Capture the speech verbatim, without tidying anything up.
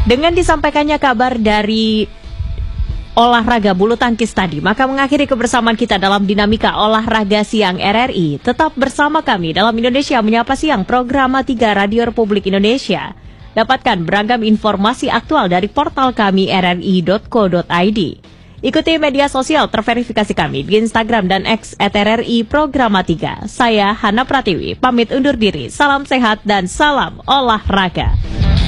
Dengan disampaikannya kabar dari olahraga bulu tangkis tadi, maka mengakhiri kebersamaan kita dalam dinamika olahraga siang R R I. Tetap bersama kami dalam Indonesia Menyapa Siang, program tiga Radio Republik Indonesia. Dapatkan beragam informasi aktual dari portal kami r r i dot co dot i d. Ikuti media sosial terverifikasi kami di Instagram dan X at R R I Programa tiga. Saya Hana Pratiwi, pamit undur diri. Salam sehat dan salam olahraga.